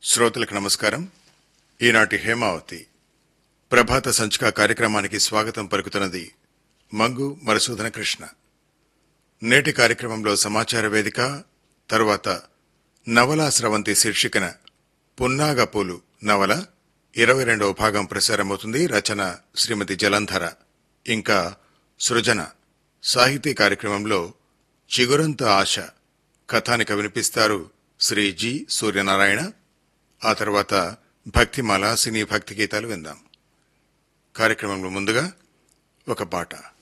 శ్రోతలకు నమస్కారం. ఈనాటి హేమావతి ప్రభాత సంచిక కార్యక్రమానికి స్వాగతం పలుకుతున్నది మంగు మధుసూదన కృష్ణ. నేటి కార్యక్రమంలో సమాచార వేదిక, తరువాత నవలా స్రవంతి శీర్షికన పున్నాగపూలు నవల 22వ భాగం ప్రసారమవుతుంది. రచన శ్రీమతి జలంధర. ఇంకా సృజన. సాహితీ కార్యక్రమంలో చిగురంత ఆశ కథానిక వినిపిస్తారు శ్రీ జి సూర్యనారాయణ. ఆ తర్వాత భక్తిమాల, సినీ భక్తి గీతాలు విందాం. కార్యక్రమంలో ముందుగా ఒక పాట.